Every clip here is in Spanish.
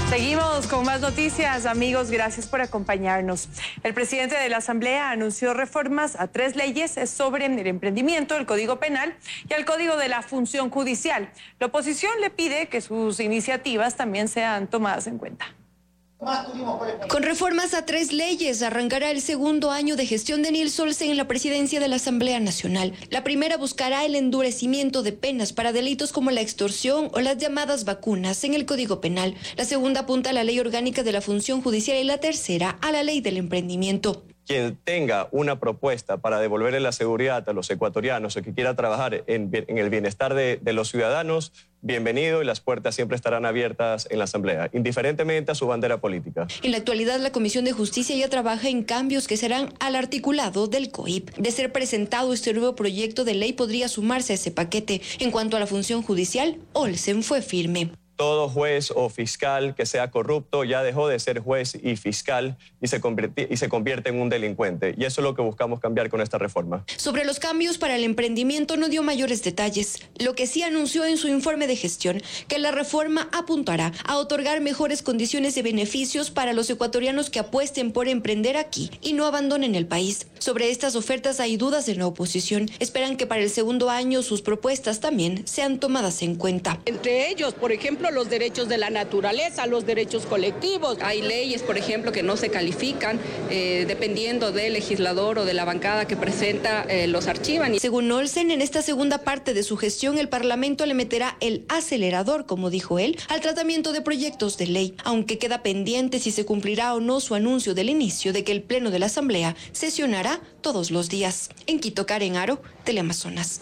Seguimos con más noticias, amigos, gracias por acompañarnos. El presidente de la Asamblea anunció reformas a 3 leyes sobre el emprendimiento, el Código Penal y el Código de la Función Judicial. La oposición le pide que sus iniciativas también sean tomadas en cuenta. Con reformas a 3 leyes arrancará el segundo año de gestión de Nils Olsen en la presidencia de la Asamblea Nacional. La primera buscará el endurecimiento de penas para delitos como la extorsión o las llamadas vacunas en el Código Penal. La segunda apunta a la Ley Orgánica de la Función Judicial y la tercera a la Ley del Emprendimiento. Quien tenga una propuesta para devolverle la seguridad a los ecuatorianos o que quiera trabajar en el bienestar de los ciudadanos, bienvenido, y las puertas siempre estarán abiertas en la Asamblea, indiferentemente a su bandera política. En la actualidad, la Comisión de Justicia ya trabaja en cambios que serán al articulado del COIP. De ser presentado este nuevo proyecto de ley, podría sumarse a ese paquete. En cuanto a la función judicial, Olsen fue firme. Todo juez o fiscal que sea corrupto ya dejó de ser juez y fiscal y se convierte en un delincuente. Y eso es lo que buscamos cambiar con esta reforma. Sobre los cambios para el emprendimiento no dio mayores detalles. Lo que sí anunció en su informe de gestión, que la reforma apuntará a otorgar mejores condiciones de beneficios para los ecuatorianos que apuesten por emprender aquí y no abandonen el país. Sobre estas ofertas hay dudas en la oposición. Esperan que para el segundo año sus propuestas también sean tomadas en cuenta. Entre ellos, por ejemplo, los derechos de la naturaleza, los derechos colectivos. Hay leyes, por ejemplo, que no se califican dependiendo del legislador o de la bancada que presenta, los archivan. Según Olsen, en esta segunda parte de su gestión, el Parlamento le meterá el acelerador, como dijo él, al tratamiento de proyectos de ley, aunque queda pendiente si se cumplirá o no su anuncio del inicio de que el Pleno de la Asamblea sesionará todos los días. En Quito, Karen Aro, Teleamazonas.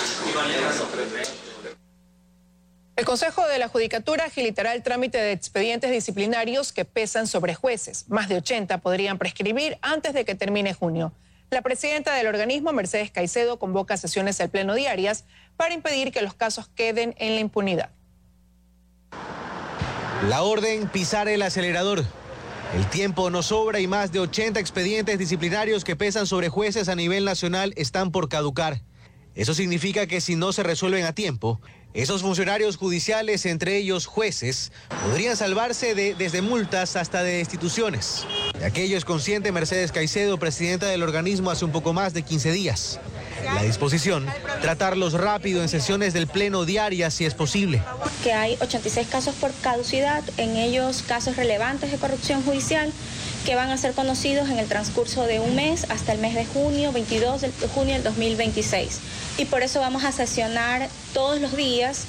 El Consejo de la Judicatura agilitará el trámite de expedientes disciplinarios que pesan sobre jueces. Más de 80 podrían prescribir antes de que termine junio. La presidenta del organismo, Mercedes Caicedo, convoca sesiones al Pleno diarias para impedir que los casos queden en la impunidad. La orden: pisar el acelerador. El tiempo no sobra y más de 80 expedientes disciplinarios que pesan sobre jueces a nivel nacional están por caducar. Eso significa que si no se resuelven a tiempo, esos funcionarios judiciales, entre ellos jueces, podrían salvarse desde multas hasta de destituciones. De aquello es consciente Mercedes Caicedo, presidenta del organismo, hace un poco más de 15 días. La disposición: tratarlos rápido en sesiones del Pleno diarias si es posible. Que hay 86 casos por caducidad, en ellos casos relevantes de corrupción judicial, que van a ser conocidos en el transcurso de un mes hasta el mes de junio, 22 de junio del 2026. Y por eso vamos a sesionar todos los días,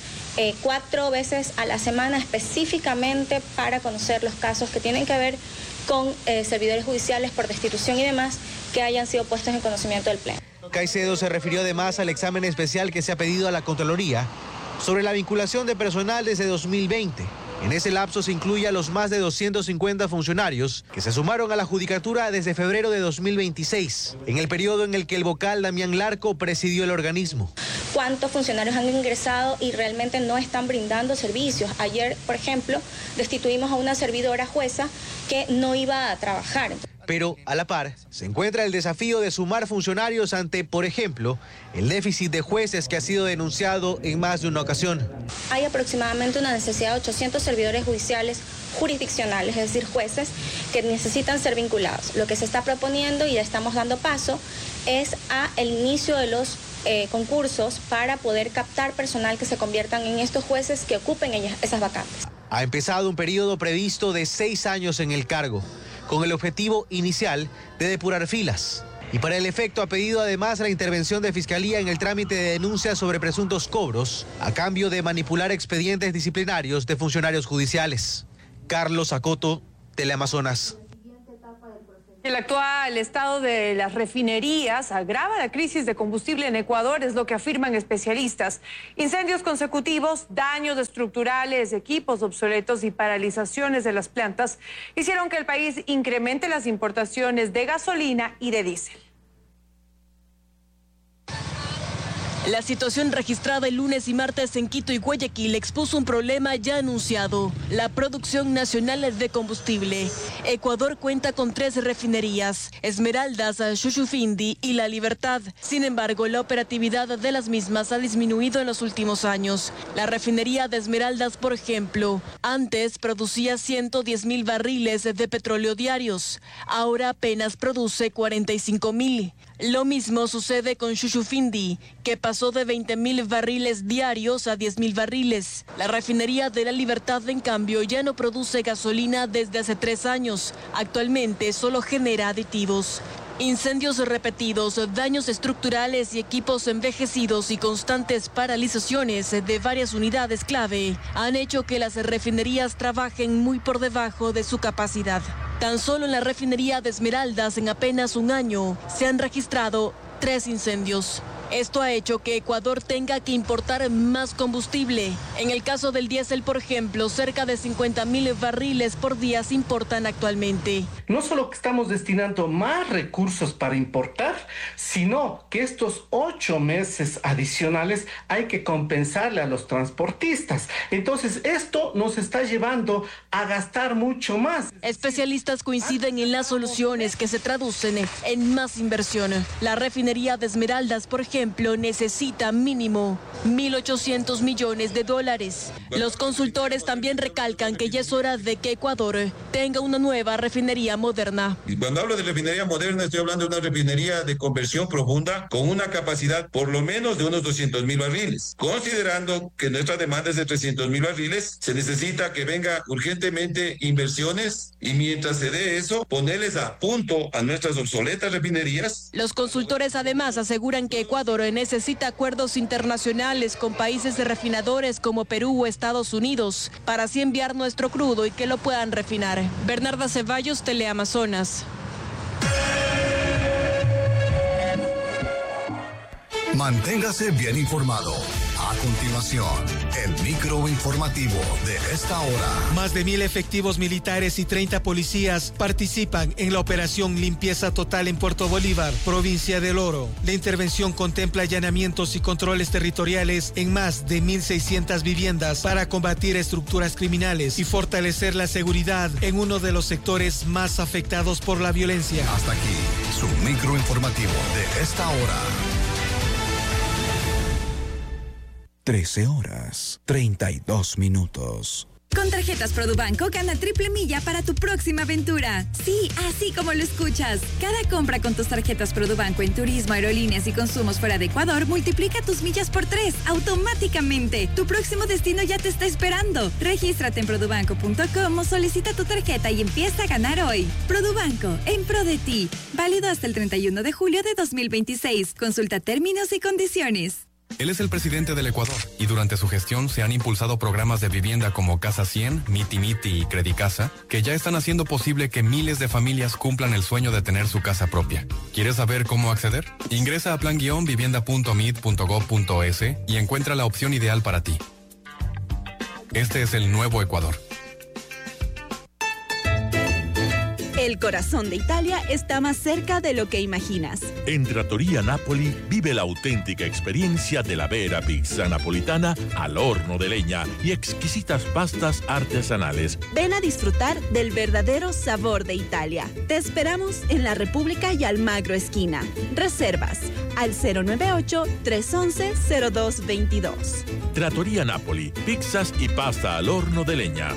4 veces a la semana, específicamente para conocer los casos que tienen que ver con servidores judiciales por destitución y demás que hayan sido puestos en conocimiento del Pleno. Caicedo se refirió además al examen especial que se ha pedido a la Contraloría sobre la vinculación de personal desde 2020. En ese lapso se incluye a los más de 250 funcionarios que se sumaron a la Judicatura desde febrero de 2026, en el periodo en el que el vocal Damián Larco presidió el organismo. ¿Cuántos funcionarios han ingresado y realmente no están brindando servicios? Ayer, por ejemplo, destituimos a una servidora jueza que no iba a trabajar. Pero a la par se encuentra el desafío de sumar funcionarios ante, por ejemplo, el déficit de jueces que ha sido denunciado en más de una ocasión. Hay aproximadamente una necesidad de 800 servidores judiciales jurisdiccionales, es decir, jueces que necesitan ser vinculados. Lo que se está proponiendo y ya estamos dando paso es a el inicio de los concursos para poder captar personal que se conviertan en estos jueces que ocupen esas vacantes. Ha empezado un periodo previsto de 6 años en el cargo, con el objetivo inicial de depurar filas. Y para el efecto ha pedido además la intervención de Fiscalía en el trámite de denuncias sobre presuntos cobros a cambio de manipular expedientes disciplinarios de funcionarios judiciales. Carlos Acoto, Teleamazonas. El actual estado de las refinerías agrava la crisis de combustible en Ecuador, es lo que afirman especialistas. Incendios consecutivos, daños estructurales, equipos obsoletos y paralizaciones de las plantas hicieron que el país incremente las importaciones de gasolina y de diésel. La situación registrada el lunes y martes en Quito y Guayaquil expuso un problema ya anunciado: la producción nacional de combustible. Ecuador cuenta con 3 refinerías: Esmeraldas, Shushufindi y La Libertad. Sin embargo, la operatividad de las mismas ha disminuido en los últimos años. La refinería de Esmeraldas, por ejemplo, antes producía 110,000 barriles de petróleo diarios. Ahora apenas produce 45,000. Lo mismo sucede con Shushufindi, que pasó de 20,000 barriles diarios a 10,000 barriles. La refinería de La Libertad, en cambio, ya no produce gasolina desde hace 3 años. Actualmente solo genera aditivos. Incendios repetidos, daños estructurales y equipos envejecidos y constantes paralizaciones de varias unidades clave han hecho que las refinerías trabajen muy por debajo de su capacidad. Tan solo en la refinería de Esmeraldas, en apenas un año, se han registrado 3 incendios. Esto ha hecho que Ecuador tenga que importar más combustible. En el caso del diésel, por ejemplo, cerca de 50,000 barriles por día se importan actualmente. No solo que estamos destinando más recursos para importar, sino que estos 8 meses adicionales hay que compensarle a los transportistas. Entonces, esto nos está llevando a gastar mucho más. Especialistas coinciden en las soluciones que se traducen en más inversión. La refinería de Esmeraldas, por ejemplo, necesita mínimo $1.800 millones. Los consultores también recalcan que ya es hora de que Ecuador tenga una nueva refinería moderna. Y cuando hablo de refinería moderna, estoy hablando de una refinería de conversión profunda con una capacidad por lo menos de unos 200,000 barriles. Considerando que nuestra demanda es de 300,000 barriles, se necesita que venga urgentemente inversiones y mientras se dé eso, ponerles a punto a nuestras obsoletas refinerías. Los consultores además aseguran que Ecuador necesita acuerdos internacionales con países refinadores como Perú o Estados Unidos para así enviar nuestro crudo y que lo puedan refinar. Bernarda Ceballos, Teleamazonas. Manténgase bien informado. A continuación, el microinformativo de esta hora. Más de 1,000 efectivos militares y 30 policías participan en la operación Limpieza Total en Puerto Bolívar, provincia del Oro. La intervención contempla allanamientos y controles territoriales en más de 1,600 viviendas para combatir estructuras criminales y fortalecer la seguridad en uno de los sectores más afectados por la violencia. Hasta aquí, su microinformativo de esta hora. 13:32. Con tarjetas Produbanco gana triple milla para tu próxima aventura. Sí, así como lo escuchas. Cada compra con tus tarjetas Produbanco en turismo, aerolíneas y consumos fuera de Ecuador multiplica tus millas por 3 automáticamente. Tu próximo destino ya te está esperando. Regístrate en produbanco.com o solicita tu tarjeta y empieza a ganar hoy. Produbanco, en pro de ti. Válido hasta el 31 de julio de 2026. Consulta términos y condiciones. Él es el presidente del Ecuador y durante su gestión se han impulsado programas de vivienda como Casa 100, Miti Miti y Credicasa, que ya están haciendo posible que miles de familias cumplan el sueño de tener su casa propia. ¿Quieres saber cómo acceder? Ingresa a plan-vivienda.mit.gov.es y encuentra la opción ideal para ti. Este es el nuevo Ecuador. El corazón de Italia está más cerca de lo que imaginas. En Trattoria Napoli vive la auténtica experiencia de la vera pizza napolitana al horno de leña y exquisitas pastas artesanales. Ven a disfrutar del verdadero sabor de Italia. Te esperamos en la República y Almagro esquina. Reservas al 098-311-0222. Trattoria Napoli, pizzas y pasta al horno de leña.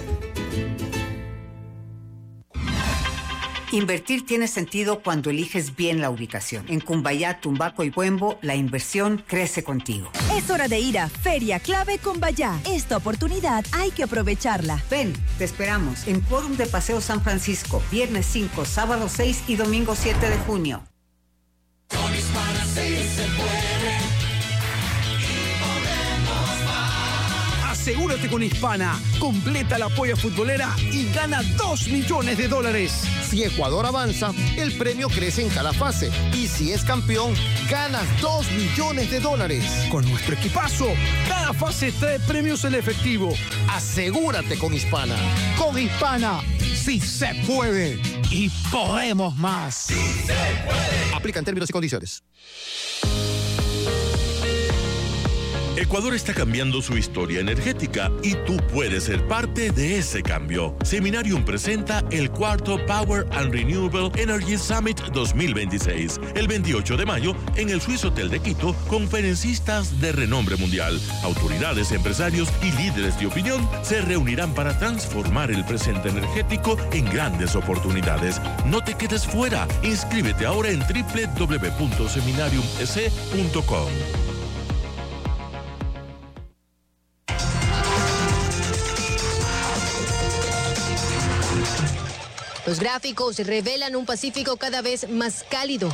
Invertir tiene sentido cuando eliges bien la ubicación. En Cumbayá, Tumbaco y Buembo, la inversión crece contigo. Es hora de ir a Feria Clave Cumbayá. Esta oportunidad hay que aprovecharla. Ven, te esperamos en Quórum de Paseo San Francisco, viernes 5, sábado 6 y domingo 7 de junio. Con Hispana sí se puede y podemos más. Asegúrate con Hispana. Completa la polla futbolera y gana $2 millones. Si Ecuador avanza, el premio crece en cada fase. Y si es campeón, ganas $2 millones. Con nuestro equipazo, cada fase trae premios en efectivo. Asegúrate con Hispana. Con Hispana, sí se puede. Y podemos más. Sí se puede. Aplican términos y condiciones. Ecuador está cambiando su historia energética y tú puedes ser parte de ese cambio. Seminarium presenta el cuarto Power and Renewable Energy Summit 2026, el 28 de mayo en el Swiss Hotel de Quito, conferencistas de renombre mundial, autoridades, empresarios y líderes de opinión se reunirán para transformar el presente energético en grandes oportunidades. No te quedes fuera, inscríbete ahora en www.seminariumec.com. Los gráficos revelan un Pacífico cada vez más cálido.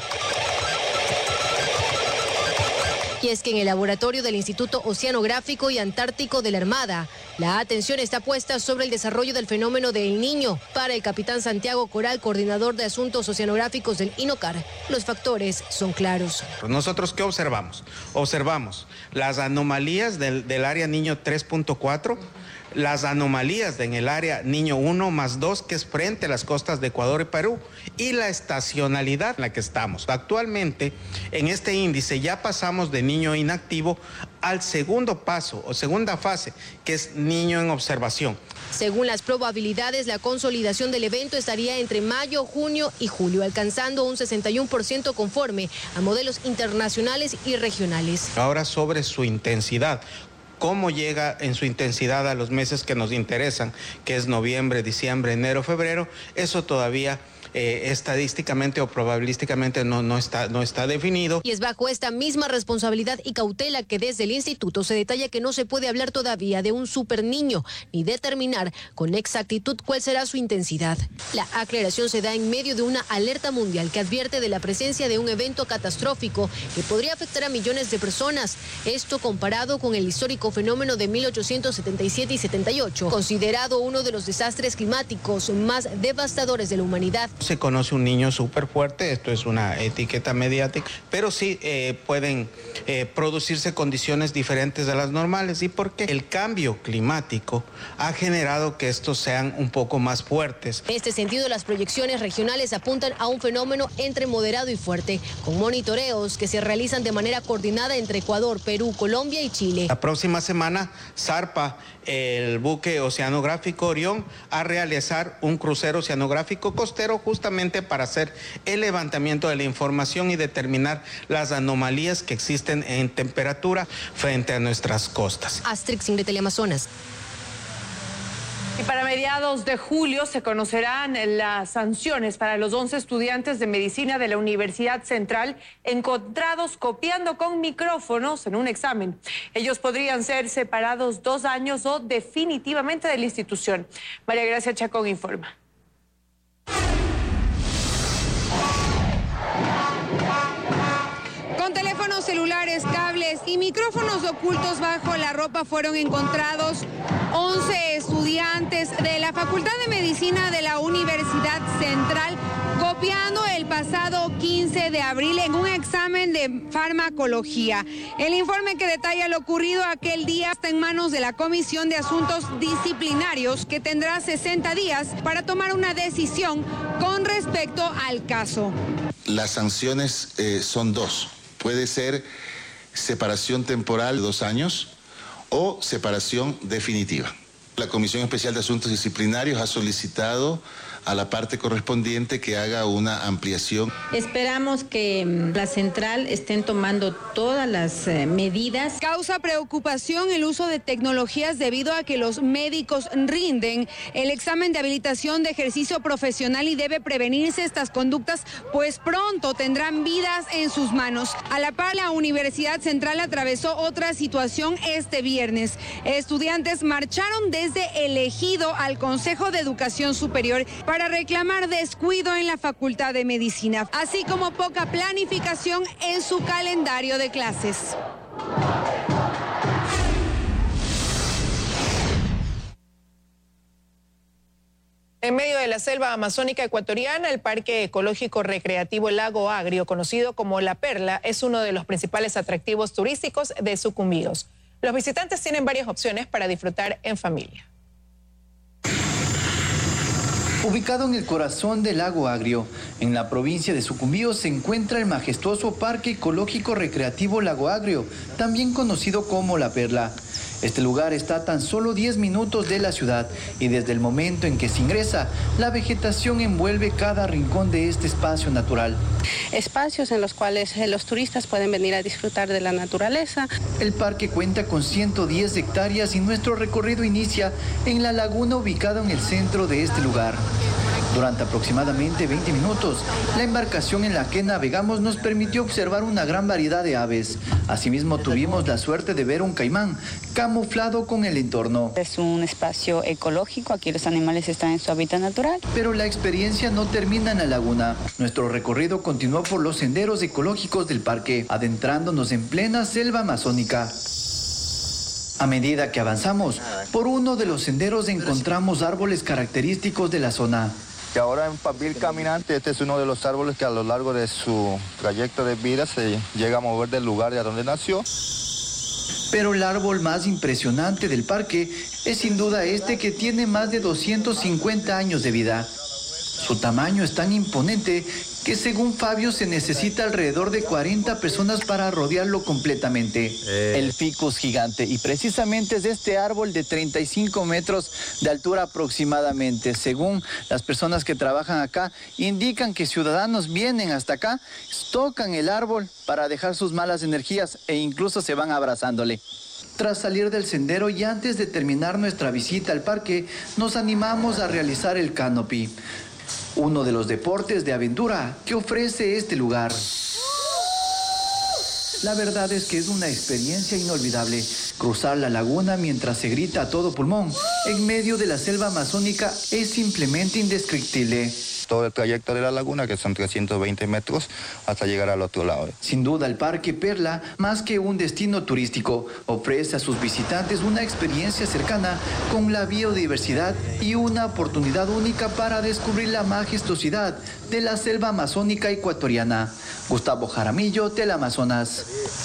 Y es que en el laboratorio del Instituto Oceanográfico y Antártico de la Armada, la atención está puesta sobre el desarrollo del fenómeno de El Niño. Para el capitán Santiago Coral, coordinador de asuntos oceanográficos del INOCAR, los factores son claros. ¿Nosotros qué observamos? Observamos las anomalías del área Niño 3.4, las anomalías en el área Niño 1+2, que es frente a las costas de Ecuador y Perú, y la estacionalidad en la que estamos. Actualmente, en este índice ya pasamos de niño inactivo al segundo paso o segunda fase, que es niño en observación. Según las probabilidades, la consolidación del evento estaría entre mayo, junio y julio, alcanzando un 61% conforme a modelos internacionales y regionales. Ahora sobre su intensidad. ¿Cómo llega en su intensidad a los meses que nos interesan, que es noviembre, diciembre, enero, febrero? Eso todavía estadísticamente o probabilísticamente no está definido. Y es bajo esta misma responsabilidad y cautela que desde el instituto se detalla que no se puede hablar todavía de un superniño ni determinar con exactitud cuál será su intensidad. La aclaración se da en medio de una alerta mundial que advierte de la presencia de un evento catastrófico que podría afectar a millones de personas. Esto comparado con el histórico fenómeno de 1877 y 78, considerado uno de los desastres climáticos más devastadores de la humanidad. Se conoce un niño súper fuerte, esto es una etiqueta mediática, pero sí pueden producirse condiciones diferentes de las normales. ¿Y por qué? El cambio climático ha generado que estos sean un poco más fuertes. En este sentido, las proyecciones regionales apuntan a un fenómeno entre moderado y fuerte, con monitoreos que se realizan de manera coordinada entre Ecuador, Perú, Colombia y Chile. La próxima semana zarpa el buque oceanográfico Orión a realizar un crucero oceanográfico costero justamente para hacer el levantamiento de la información y determinar las anomalías que existen en temperatura frente a nuestras costas. Astrid Sin de Teleamazonas. Y para mediados de julio se conocerán las sanciones para los 11 estudiantes de medicina de la Universidad Central encontrados copiando con micrófonos en un examen. Ellos podrían ser separados 2 años o definitivamente de la institución. María Gracia Chacón informa. Con teléfonos celulares, cables y micrófonos ocultos bajo la ropa fueron encontrados 11 estudiantes de la Facultad de Medicina de la Universidad Central copiando el pasado 15 de abril en un examen de farmacología. El informe que detalla lo ocurrido aquel día está en manos de la Comisión de Asuntos Disciplinarios, que tendrá 60 días para tomar una decisión con respecto al caso. Las sanciones son 2. Puede ser separación temporal de 2 años o separación definitiva. La Comisión Especial de Asuntos Disciplinarios ha solicitado a la parte correspondiente que haga una ampliación. Esperamos que la central estén tomando todas las medidas. Causa preocupación el uso de tecnologías debido a que los médicos rinden el examen de habilitación de ejercicio profesional y debe prevenirse estas conductas, pues pronto tendrán vidas en sus manos. A la par, la Universidad Central atravesó otra situación este viernes. Estudiantes marcharon desde el Ejido al Consejo de Educación Superior para reclamar descuido en la Facultad de Medicina, así como poca planificación en su calendario de clases. En medio de la selva amazónica ecuatoriana, el Parque Ecológico Recreativo Lago Agrio, conocido como La Perla, es uno de los principales atractivos turísticos de Sucumbíos. Los visitantes tienen varias opciones para disfrutar en familia. Ubicado en el corazón del lago Agrio, en la provincia de Sucumbíos, se encuentra el majestuoso Parque Ecológico Recreativo Lago Agrio, también conocido como La Perla. Este lugar está a tan solo 10 minutos de la ciudad y desde el momento en que se ingresa, la vegetación envuelve cada rincón de este espacio natural. Espacios en los cuales los turistas pueden venir a disfrutar de la naturaleza. El parque cuenta con 110 hectáreas y nuestro recorrido inicia en la laguna ubicada en el centro de este lugar. Durante aproximadamente 20 minutos, la embarcación en la que navegamos nos permitió observar una gran variedad de aves. Asimismo, tuvimos la suerte de ver un caimán camuflado con el entorno. Es un espacio ecológico, aquí los animales están en su hábitat natural. Pero la experiencia no termina en la laguna. Nuestro recorrido continuó por los senderos ecológicos del parque, adentrándonos en plena selva amazónica. A medida que avanzamos, por uno de los senderos encontramos árboles característicos de la zona. Y ahora en papel caminante, este es uno de los árboles que a lo largo de su trayecto de vida se llega a mover del lugar de donde nació. Pero el árbol más impresionante del parque es sin duda este que tiene más de 250 años de vida. Su tamaño es tan imponente que según Fabio se necesita alrededor de 40 personas para rodearlo completamente. El ficus gigante, y precisamente es este árbol de 35 metros de altura aproximadamente. Según las personas que trabajan acá, indican que ciudadanos vienen hasta acá, tocan el árbol para dejar sus malas energías e incluso se van abrazándole. Tras salir del sendero y antes de terminar nuestra visita al parque, nos animamos a realizar el canopy, uno de los deportes de aventura que ofrece este lugar. La verdad es que es una experiencia inolvidable. Cruzar la laguna mientras se grita a todo pulmón en medio de la selva amazónica es simplemente indescriptible. Todo el trayecto de la laguna, que son 320 metros, hasta llegar al otro lado. Sin duda, el Parque Perla, más que un destino turístico, ofrece a sus visitantes una experiencia cercana con la biodiversidad y una oportunidad única para descubrir la majestuosidad de la selva amazónica ecuatoriana. Gustavo Jaramillo, Teleamazonas.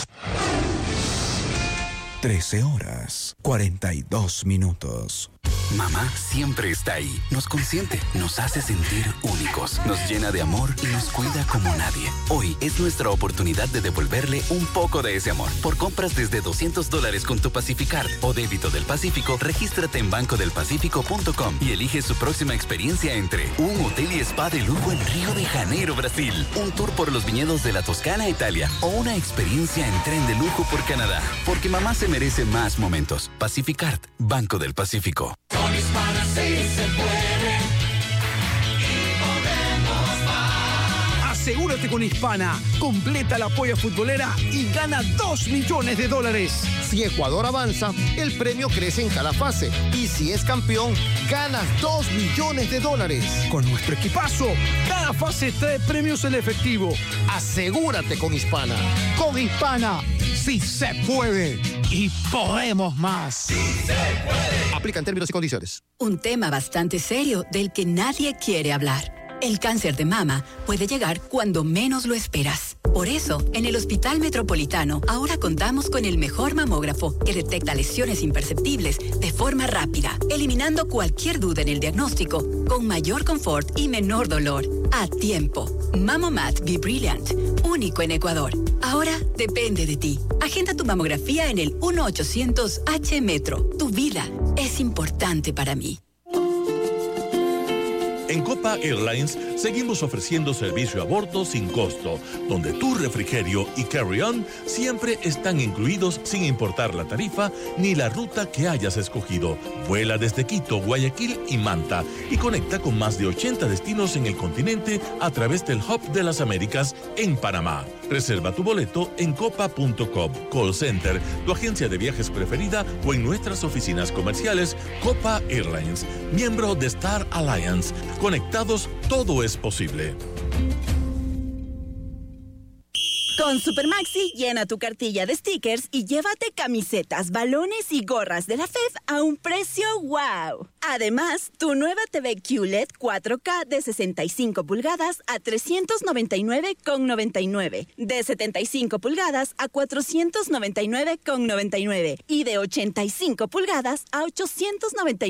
13 horas, 42 minutos. Mamá siempre está ahí, nos consiente, nos hace sentir únicos, nos llena de amor y nos cuida como nadie. Hoy es nuestra oportunidad de devolverle un poco de ese amor. Por compras desde $200 con tu Pacificard o débito del Pacífico, regístrate en bancodelpacifico.com y elige su próxima experiencia entre un hotel y spa de lujo en Río de Janeiro, Brasil, un tour por los viñedos de la Toscana, Italia, o una experiencia en tren de lujo por Canadá. Porque mamá se merece más momentos. Pacificard, Banco del Pacífico. Con Hispana sí se puede y podemos más. Asegúrate con Hispana. Completa la polla futbolera y gana $2 millones. Si Ecuador avanza, el premio crece en cada fase. Y si es campeón, ganas $2 millones. Con nuestro equipazo, cada fase trae premios en efectivo. Asegúrate con Hispana. Con Hispana, sí se puede y podemos más. Sí se puede. Aplican términos y condiciones. Un tema bastante serio del que nadie quiere hablar. El cáncer de mama puede llegar cuando menos lo esperas. Por eso, en el Hospital Metropolitano, ahora contamos con el mejor mamógrafo que detecta lesiones imperceptibles de forma rápida, eliminando cualquier duda en el diagnóstico, con mayor confort y menor dolor. A tiempo. Mamomat Be Brilliant, único en Ecuador. Ahora depende de ti. Agenda tu mamografía en el 1-800-H-Metro. Tu vida es importante para mí. En Copa Airlines seguimos ofreciendo servicio a bordo sin costo, donde tu refrigerio y carry-on siempre están incluidos sin importar la tarifa ni la ruta que hayas escogido. Vuela desde Quito, Guayaquil y Manta y conecta con más de 80 destinos en el continente a través del Hub de las Américas en Panamá. Reserva tu boleto en copa.com, Call Center, tu agencia de viajes preferida o en nuestras oficinas comerciales. Copa Airlines, miembro de Star Alliance. Conectados, todo es posible. Con Supermaxi, llena tu cartilla de stickers y llévate camisetas, balones y gorras de la FEF a un precio wow. Además, tu nueva TV QLED 4K de 65 pulgadas a $399,99, de 75 pulgadas a $499,99 y de 85 pulgadas a $899.